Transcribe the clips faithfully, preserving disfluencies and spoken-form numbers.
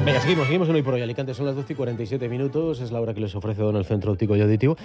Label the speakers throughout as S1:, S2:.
S1: Venga, seguimos, seguimos en Hoy por Hoy Alicante. Son las doce y cuarenta y siete minutos, es la hora que les ofrece Don el Centro Óptico y Auditivo.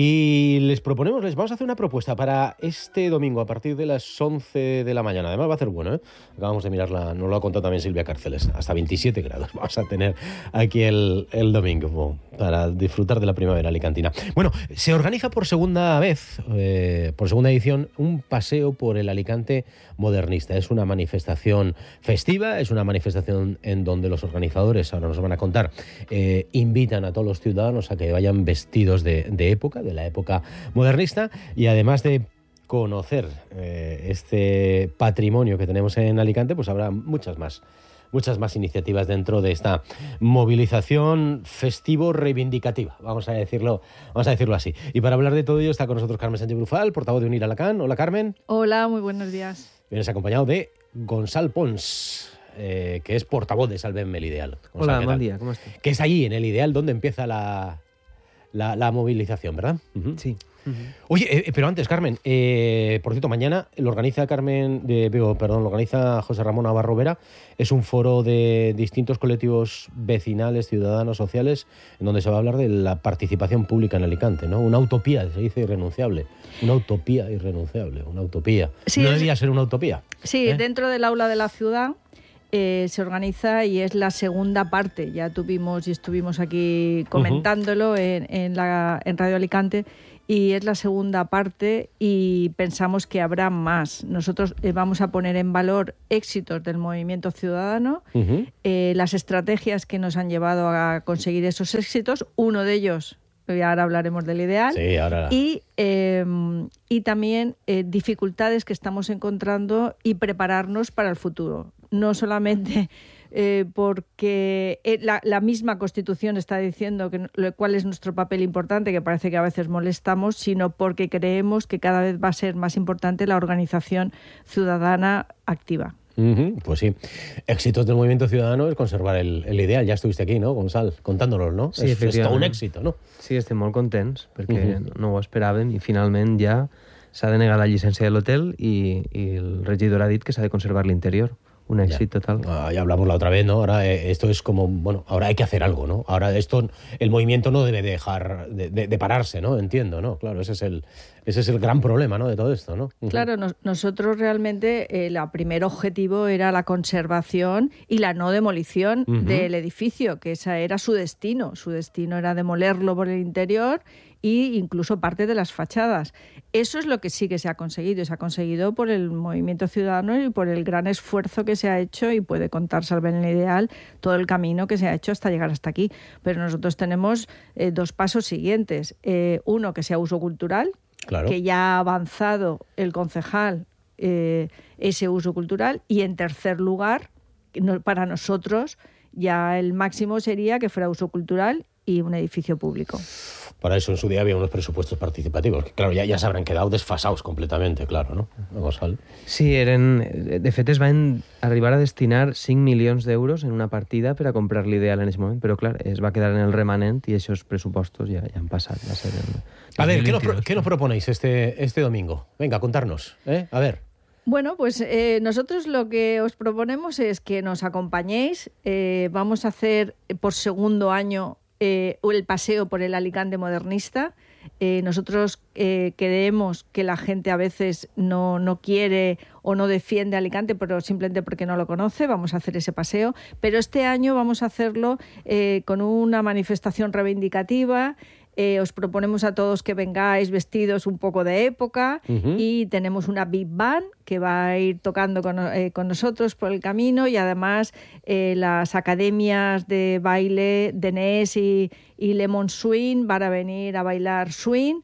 S1: Y les proponemos, les vamos a hacer una propuesta para este domingo a partir de las once de la mañana. Además va a ser bueno, ¿eh? Acabamos de mirarla, nos lo ha contado también Silvia Cárceles. Hasta veintisiete grados vamos a tener aquí el, el domingo para disfrutar de la primavera alicantina. Bueno, se organiza por segunda vez, eh, por segunda edición, un paseo por el Alicante modernista. Es una manifestación festiva, es una manifestación en donde los organizadores, ahora nos van a contar, eh, invitan a todos los ciudadanos a que vayan vestidos de, de época, de la época modernista, y además de conocer eh, este patrimonio que tenemos en Alicante, pues habrá muchas más muchas más iniciativas dentro de esta movilización festivo-reivindicativa, vamos a decirlo, vamos a decirlo así. Y para hablar de todo ello está con nosotros Carmen Sánchez Brufal, portavoz de Unir Alacant. Hola, Carmen.
S2: Hola, muy buenos días.
S1: Vienes acompañado de Gonzalo Pons, eh, que es portavoz de Salvem el Ideal.
S3: Gonzalo, hola, buen día, ¿cómo estás?
S1: Que es allí, en el Ideal, donde empieza la, la, la movilización, ¿verdad? Uh-huh.
S3: Sí. Uh-huh.
S1: Oye, eh, pero antes, Carmen, eh, por cierto, mañana lo organiza Carmen, de, perdón, lo organiza José Ramón Navarro Vera. Es un foro de distintos colectivos vecinales, ciudadanos, sociales, en donde se va a hablar de la participación pública en Alicante, ¿no? Una utopía, se dice irrenunciable. Una utopía irrenunciable, una utopía.
S2: Sí,
S1: no
S2: es...
S1: debía ser una utopía.
S2: Sí,
S1: ¿eh?
S2: Dentro del aula de la ciudad eh, se organiza y es la segunda parte. Ya tuvimos y estuvimos aquí comentándolo uh-huh. en, en, la, en Radio Alicante. Y es la segunda parte y pensamos que habrá más. Nosotros eh, vamos a poner en valor éxitos del movimiento ciudadano, uh-huh. eh, las estrategias que nos han llevado a conseguir esos éxitos. Uno de ellos, y ahora hablaremos del ideal,
S1: sí, ahora...
S2: y, eh, y también eh, dificultades que estamos encontrando y prepararnos para el futuro. No solamente... Eh, porque la, la misma Constitución está diciendo que, cuál es nuestro papel importante, que parece que a veces molestamos, sino porque creemos que cada vez va a ser más importante la organización ciudadana activa.
S1: Uh-huh, pues sí. Éxitos del movimiento ciudadano es conservar el, el ideal. Ja estuviste aquí, no, Gonzalo? Contándonos, no?
S3: Sí,
S1: és, és tot un èxit, no?
S3: Sí, estem molt contents, perquè uh-huh. no ho esperaven i finalment ja s'ha de negar la llicència de l'hotel i, i el regidor ha dit que s'ha de conservar l'interior. Un éxito total.
S1: Ah, ya hablamos la otra vez, ¿no? Ahora eh, esto es como, bueno, ahora hay que hacer algo, ¿no? Ahora esto, el movimiento no debe dejar de, de, de pararse, ¿no? Entiendo, ¿no? Claro, ese es el, ese es el gran problema, ¿no? De todo esto, ¿no? Uh-huh.
S2: Claro, nos, nosotros realmente el eh, primer objetivo era la conservación y la no demolición uh-huh. del edificio, que ese era su destino. Su destino era demolerlo por el interior e incluso parte de las fachadas. Eso es lo que sí que se ha conseguido, y se ha conseguido por el movimiento ciudadano y por el gran esfuerzo que se ha hecho, y puede contar Salvem el Ideal todo el camino que se ha hecho hasta llegar hasta aquí. Pero nosotros tenemos eh, dos pasos siguientes. Eh, uno, que sea uso cultural, claro. que ya ha avanzado el concejal eh, ese uso cultural, y en tercer lugar, para nosotros ya el máximo sería que fuera uso cultural y un edificio público.
S1: Para eso en su día había unos presupuestos participativos, que claro, ja, ja s'haurán quedado desfasados completamente, claro, no? Gonzalo.
S3: Sí, eren, de fet es van arribar a destinar cinc milions d'euros en una partida per a comprar l'ideal en aquest moment, però clar, es va quedar en el remanent i aquests pressupostos ja, ja han passat. Va ser en
S1: a ver, ¿qué nos, ¿qué nos proponéis este, este domingo? Venga, contarnos, ¿eh? A ver.
S2: Bueno, pues eh, nosotros lo que os proponemos es que nos acompañéis. Eh, vamos a hacer por segundo año Eh, el paseo por el Alicante modernista. Eh, nosotros eh, creemos que la gente a veces no, no quiere o no defiende Alicante, pero simplemente porque no lo conoce. Vamos a hacer ese paseo, pero este año vamos a hacerlo eh, con una manifestación reivindicativa. Eh, os proponemos a todos que vengáis vestidos un poco de época uh-huh. y tenemos una big band que va a ir tocando con, eh, con nosotros por el camino, y además eh, las academias de baile de Nes y, y Lemon Swing van a venir a bailar swing.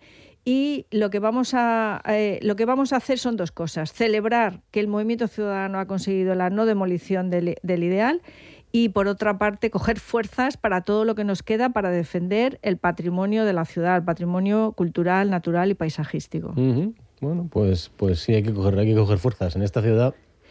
S2: Y lo que vamos a eh, lo que vamos a hacer son dos cosas: celebrar que el movimiento ciudadano ha conseguido la no demolición del, del ideal, y por otra parte coger fuerzas para todo lo que nos queda para defender el patrimonio de la ciudad, el patrimonio cultural, natural y paisajístico.
S1: Uh-huh. Bueno, pues, pues sí, hay que coger, hay que coger fuerzas en esta ciudad.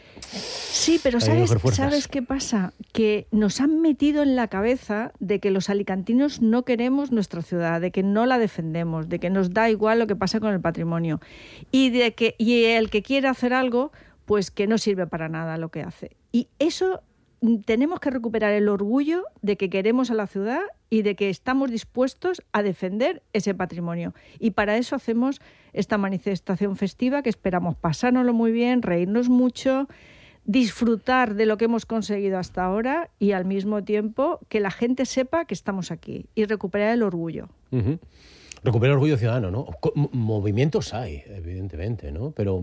S2: Sí, pero ¿sabes, ¿sabes qué pasa? Que nos han metido en la cabeza de que los alicantinos no queremos nuestra ciudad, de que no la defendemos, de que nos da igual lo que pasa con el patrimonio, y de que y el que quiere hacer algo, pues que no sirve para nada lo que hace. Y eso tenemos que recuperar el orgullo de que queremos a la ciudad y de que estamos dispuestos a defender ese patrimonio. Y para eso hacemos esta manifestación festiva, que esperamos pasárnoslo muy bien, reírnos mucho, disfrutar de lo que hemos conseguido hasta ahora y al mismo tiempo que la gente sepa que estamos aquí y recuperar el orgullo.
S1: Uh-huh. Recuperar el orgullo ciudadano, ¿no? Movimientos hay, evidentemente, ¿no? Pero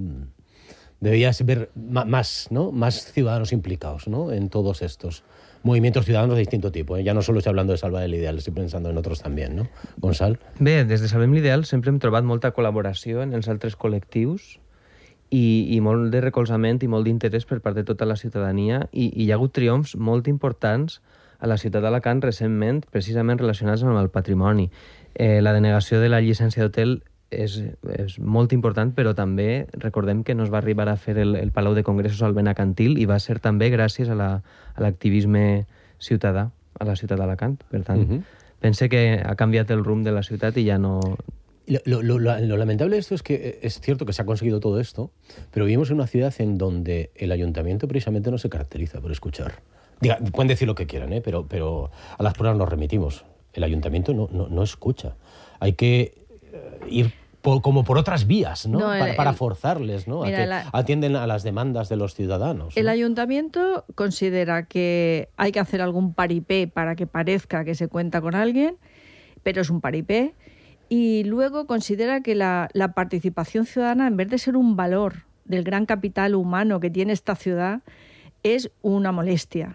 S1: deberías ver más, ¿no? Más ciudadanos implicados, ¿no? En todos estos movimientos ciudadanos de distinto tipo. ¿eh? Ja no solo estoy hablando de Salvar el Ideal, estoy pensando en otros también, no? Gonçal?
S3: Bé, des de Salvem l'Ideal sempre hem trobat molta col·laboració en els altres col·lectius i, i molt de recolzament i molt d'interès per part de tota la ciutadania i, i hi ha hagut triomfs molt importants a la ciutat d'Alacant recentment, precisament relacionats amb el patrimoni. Eh, la denegació de la llicència d'hotel és, és molt important, però també recordem que no es va arribar a fer el, el Palau de Congressos al Benacantil i va ser també gràcies a l'activisme la, ciutadà a la ciutat d'Alacant. Per tant, uh-huh. pense que ha canviat el rumb de la ciutat i ja no...
S1: Lo, lo, lo, lo lamentable de esto es que es cierto que se ha conseguido todo esto, pero vivimos en una ciudad en donde el ayuntamiento precisamente no se caracteriza por escuchar. Diga, pueden decir lo que quieran, ¿eh? pero, pero a las pruebas nos remitimos. El ayuntamiento no, no, no escucha. Hay que ir por, como por otras vías, ¿no? no el, para, para el, forzarles, ¿no? Mira, a que la, atienden a las demandas de los ciudadanos.
S2: El
S1: ¿no?
S2: ayuntamiento considera que hay que hacer algún paripé para que parezca que se cuenta con alguien, pero es un paripé. Y luego considera que la, la participación ciudadana, en vez de ser un valor del gran capital humano que tiene esta ciudad, es una molestia.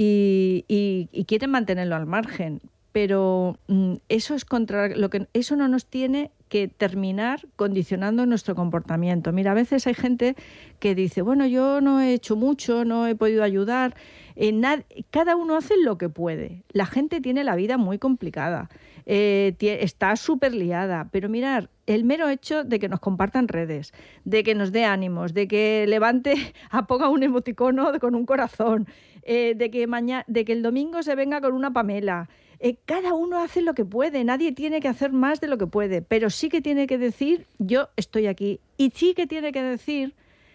S2: Y, y, y quieren mantenerlo al margen. Pero mm, eso es contra lo que eso no nos tiene que terminar condicionando nuestro comportamiento. Mira, a veces hay gente que dice, bueno, yo no he hecho mucho, no he podido ayudar. Eh, nad- cada uno hace lo que puede. La gente tiene la vida muy complicada, eh, t- está súper liada. Pero mirar, el mero hecho de que nos compartan redes, de que nos dé ánimos, de que levante, a ponga un emoticono con un corazón, eh, de que mañana, de que el domingo se venga con una Pamela. Eh, cada uno hace lo que puede, nadie tiene que hacer más de lo que puede, pero sí que tiene que decir, yo estoy aquí. Y sí que tiene que decir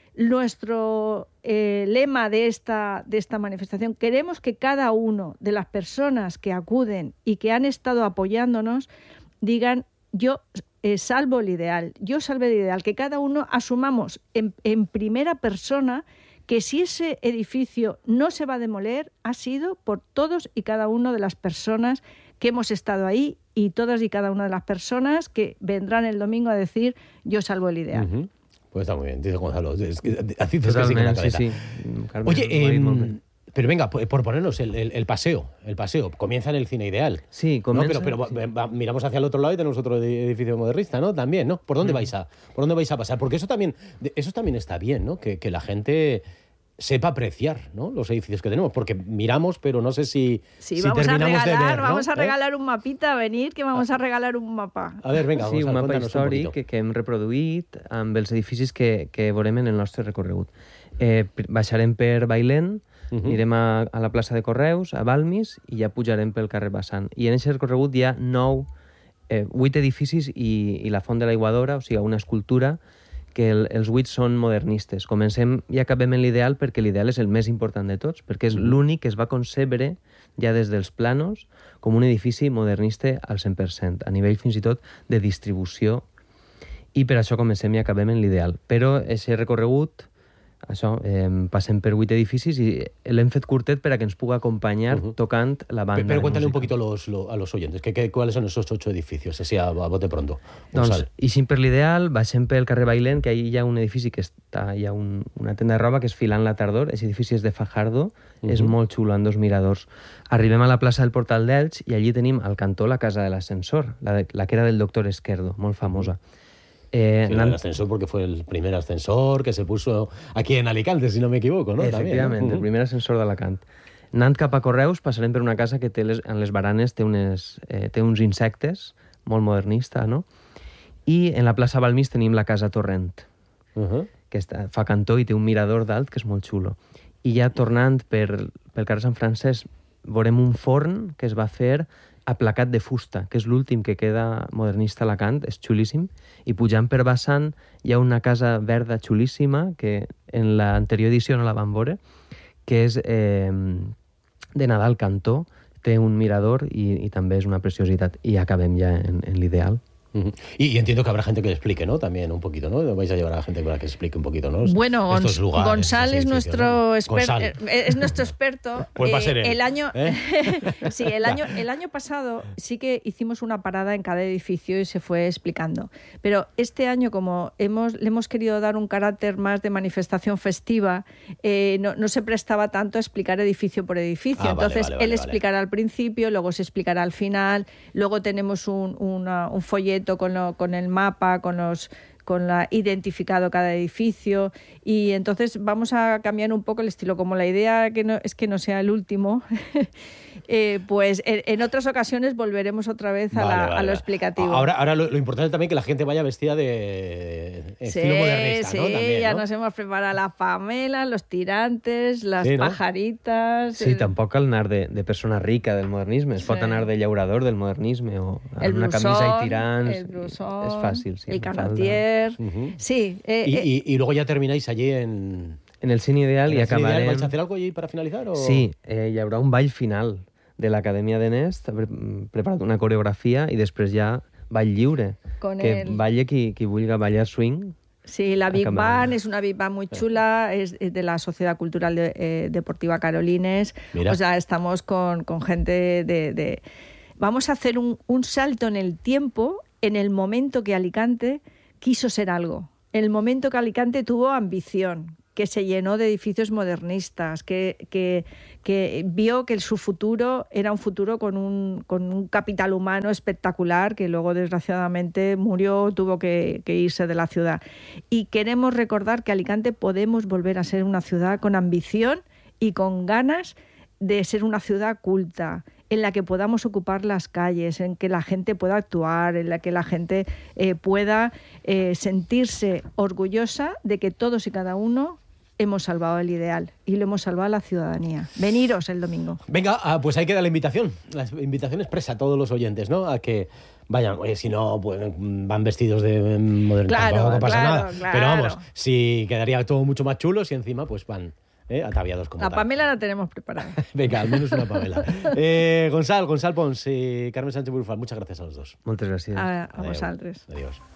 S2: nuestro eh, lema de esta, de esta manifestación. Queremos que cada uno de las personas que acuden y que han estado apoyándonos digan, yo eh, salvo el ideal, yo salvo el ideal, que cada uno asumamos en, en primera persona que si ese edificio no se va a demoler, ha sido por todos y cada una de las personas que hemos estado ahí y todas y cada una de las personas que vendrán el domingo a decir yo salvo el ideal.
S1: Uh-huh. Pues está muy bien, dice Gonzalo. Es que, así te que sigue la cabeza. Sí, sí. Carmen, Oye, eh, pero venga, por ponernos el, el, el paseo, el paseo, comienza en el Cine Ideal.
S3: Sí, comienza.
S1: ¿no? Pero, pero
S3: sí.
S1: va, miramos hacia el otro lado y tenemos otro edificio modernista, ¿no? También, ¿no? ¿Por dónde mm. vais a, por dónde vais a pasar? Porque eso también, eso también está bien, ¿no? Que, que la gente sepa apreciar, ¿no? Los edificios que tenemos, porque miramos, pero no sé si,
S2: sí,
S1: si
S2: vamos
S1: terminamos
S2: a regalar,
S1: de ver, ¿no?
S2: Vamos a regalar
S1: ¿Eh?
S2: un mapita, venid, que vamos a regalar un mapa.
S1: A ver, venga,
S3: sí,
S1: vamos
S3: un
S1: a
S3: mapa històric que, que hem reproduït amb els edificis que, que veurem en el nostre recorregut. Eh, baixarem per Bailén, uh-huh. anirem a, a la plaça de Correus, a Balmis, i ja pujarem pel carrer Bassant. I en aquest recorregut hi ha nou, eh, vuit edificis i, i la Font de l'Aiguadora, o sigui, una escultura que el, els vuit són modernistes. Comencem i acabem en l'ideal perquè l'ideal és el més important de tots, perquè és l'únic que es va concebre ja des dels planos com un edifici modernista al cent per cent, a nivell fins i tot de distribució, i per això comencem i acabem en l'ideal. Però aquest recorregut, això, eh, passem per vuit edificis i l'hem fet curtet per a que ens pugui acompanyar uh-huh. tocant la banda.
S1: Pero, pero cuéntale un poquito los, lo, a los oyentes, que, que, ¿cuáles son esos ocho edificios? Así a, a bote pronto.
S3: Doncs, ixim per l'ideal, baixem pel carrer Bailén, que ahí hi ha un edifici que està, hi ha un, una tenda de roba que és Filant la Tardor, aquest edifici és de Fajardo, uh-huh. és molt xulo, amb dos miradors. Arribem a la plaça del Portal d'Elx i allí tenim al cantó la casa de l'ascensor, la, de, la que era del doctor Esquerdo, molt famosa.
S1: Eh, sí, el ascensor porque fue el primer ascensor que se puso aquí en Alicante, si no me equivoco, ¿no?
S3: Efectivament, También, ¿no? el primer ascensor d'Alacant. Anant cap a Correus passarem per una casa que té les, en les baranes té, unes, eh, té uns insectes, molt modernista, no? I en la plaça Balmis tenim la casa Torrent, uh-huh. que està, fa cantó i té un mirador d'alt que és molt xulo. I ja tornant per, pel carrer Sant Francesc veurem un forn que es va fer aplacat de fusta, que és l'últim que queda modernista a Alacant, és xulíssim, i pujant per Bassant hi ha una casa verda xulíssima, que en l'anterior edició no la vam veure, que és eh, de Nadal Cantó, té un mirador i, i també és una preciositat. I acabem ja en, en l'ideal.
S1: Uh-huh. y, y entiendo que habrá gente que le explique, ¿no? También un poquito, ¿no? Vais a llevar a la gente para que explique un poquito, ¿no?
S2: Bueno,
S1: estos lugares,
S2: Gonzalo es nuestro,
S1: ¿no?
S2: exper
S1: Gonzalo.
S2: es nuestro experto.
S1: Pues va a ser él.
S2: El año,
S1: ¿Eh?
S2: sí, el año, el año pasado sí que hicimos una parada en cada edificio y se fue explicando. Pero este año, como hemos, le hemos querido dar un carácter más de manifestación festiva, eh, no, no se prestaba tanto a explicar edificio por edificio.
S1: Ah,
S2: Entonces,
S1: vale, vale,
S2: él
S1: vale,
S2: explicará
S1: vale.
S2: al principio, luego se explicará al final, luego tenemos un, una, un folleto con, lo, con el mapa, con los con la identificado cada edificio, y entonces vamos a cambiar un poco el estilo. Como la idea que no, es que no sea el último, eh, pues en, en otras ocasiones volveremos otra vez a,
S1: Vale,
S2: la,
S1: vale,
S2: a lo
S1: vale.
S2: explicativo.
S1: Ahora, ahora lo, lo importante también es que la gente vaya vestida de estilo
S2: sí,
S1: modernista,
S2: sí,
S1: ¿no? También,
S2: ya
S1: ¿no?
S2: nos hemos preparado las pamelas, los tirantes, las
S1: Sí, ¿no?
S2: pajaritas...
S3: Sí,
S2: el,
S3: tampoc cal anar de, de persona rica del modernisme, es
S2: Sí.
S3: pot anar de llaurador del modernisme o
S2: el
S3: amb una
S2: blusón,
S3: camisa i tirants.
S2: el blusón,
S3: És fàcil, sí.
S2: el
S3: una falda.
S2: canatier...
S1: Ujú.
S2: Sí, eh,
S1: Y,
S2: eh,
S1: y, y luego ya termináis allí en...
S3: En el cine ideal
S1: en
S3: i
S1: el cine ideal.
S3: acabarem...
S1: ¿Vais a hacer algo allí para finalizar? O...
S3: Sí, eh, hi haurà un ball final de l'Acadèmia de Nest, ha pre preparat una coreografia i després ja ball lliure,
S2: Con
S3: que
S2: el-
S3: balle qui, qui vulga ballar swing.
S2: Sí, la Big
S3: Acabarán.
S2: Band es una Big Band muy chula, es, es de la Sociedad Cultural de- eh, Deportiva Carolines.
S1: Mira.
S2: O sea, estamos con, con gente de, de... Vamos a hacer un, un salto en el tiempo, en el momento que Alicante quiso ser algo. En el momento que Alicante tuvo ambición, que se llenó de edificios modernistas, que, que, que vio que su futuro era un futuro con un, con un capital humano espectacular, que luego desgraciadamente murió, tuvo que, que irse de la ciudad. Y queremos recordar que Alicante podemos volver a ser una ciudad con ambición y con ganas de ser una ciudad culta, en la que podamos ocupar las calles, en que la gente pueda actuar, en la que la gente eh, pueda eh, sentirse orgullosa de que todos y cada uno hemos salvado el ideal y lo hemos salvado a la ciudadanía. Veniros el domingo.
S1: Venga, ah, pues ahí queda la invitación. La invitación expresa a todos los oyentes, ¿no? A que vayan. Oye, si no, pues van vestidos de moderno.
S2: Claro,
S1: Tampoco pasa
S2: claro,
S1: nada.
S2: claro.
S1: Pero vamos, si quedaría todo mucho más chulo si encima pues van ¿eh? ataviados como
S2: La
S1: tal.
S2: Pamela la tenemos preparada.
S1: Venga, al menos una Pamela. Eh, Gonzalo, Gonzalo Pons y Carmen Sánchez Burfal, muchas gracias a los dos.
S3: Moltes gràcies.
S2: A, a
S1: Adeu.
S2: vosaltres.
S1: Adiós.